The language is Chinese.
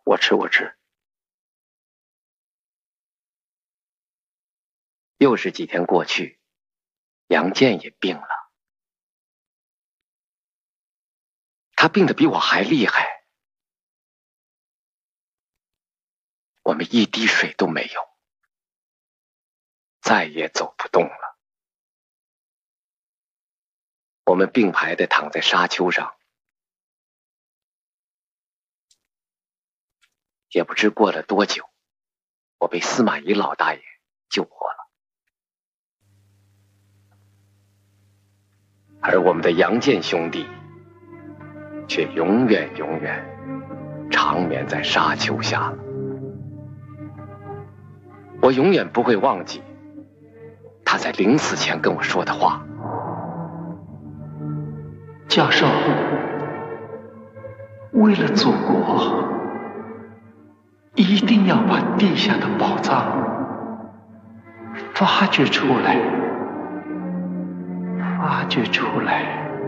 我吃。 又是几天过去，杨健也病了。他病得比我还厉害，我们一滴水都没有，再也走不动了。我们并排地躺在沙丘上，也不知过了多久，我被司马懿老大爷救活了。而我们的杨健兄弟却永远长眠在沙丘下了。我永远不会忘记他在临死前跟我说的话： 教授，为了祖国，一定要把地下的宝藏发掘出来。